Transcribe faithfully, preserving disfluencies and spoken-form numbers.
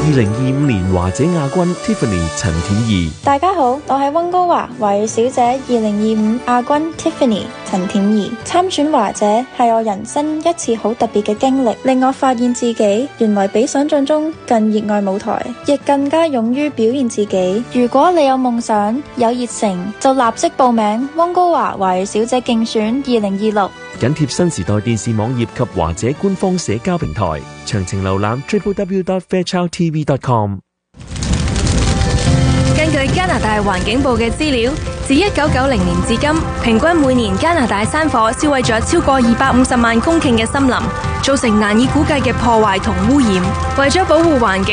二零二五年華姐亞軍 Tiffany 陳恬儀。 大家好，我係溫哥華華語小姐二零二五亞軍 Tiffany 陳恬儀。參選華姐係我人生一次好特別嘅經歷，令我發現自己原來比想象中更熱愛舞台，亦更加勇於表現自己。如果你有夢想有熱誠，就立即報名溫哥華華語小姐競選二零二六。 緊貼新時代電視網頁及華姐官方社交平台，詳情瀏覽 w w w dot fairchild t v dot com。 根據加拿大環境部嘅資料，自一九九零年至今，平均每年加拿大山火燒毀咗超過二百五十萬公頃嘅森林，造成難以估計嘅破壞同污染。為咗保護環境，